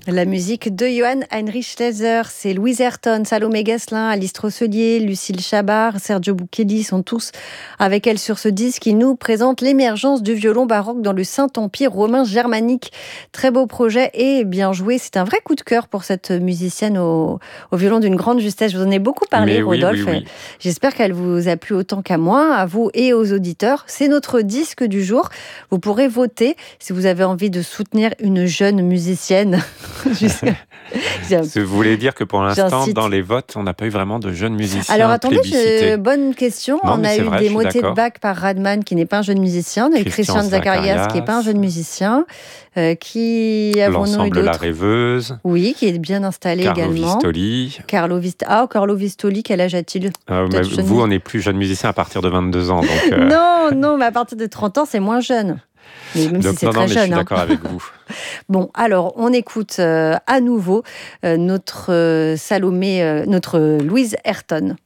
La musique de Johann Heinrich Schläzer, c'est Louise Ayrton, Salomé Gosselin, Alice Trosselier, Lucille Chabard, Sergio Bukeli sont tous avec elle sur ce disque qui nous présente l'émergence du violon baroque dans le Saint-Empire romain germanique. Très beau projet et bien joué. C'est un vrai coup de cœur pour cette musicienne au violon d'une grande justesse. Je vous en ai beaucoup parlé, Rodolphe. Oui. J'espère qu'elle vous a plu autant qu'à moi, à vous et aux auditeurs. C'est notre disque du jour. Vous pourrez voter si vous avez envie de soutenir une jeune musicienne. Vous voulez dire que pour l'instant, dans les votes, on n'a pas eu vraiment de jeunes musiciens. Alors attendez, plébiscités. Bonne question. Non, on a eu des motets de Bach par Radman, qui n'est pas un jeune musicien. On a eu Christian Zacharias, qui n'est pas un jeune musicien. L'ensemble La Rêveuse. Oui, qui est bien installé également. Carlo Vistoli, quel âge a-t-il? Vous, on est plus jeune musicien à partir de 22 ans. Donc, Non, mais à partir de 30 ans, c'est moins jeune. Mais même si c'est très jeune. Je suis d'accord avec vous. Bon, alors, on écoute à nouveau notre Louise Ayrton.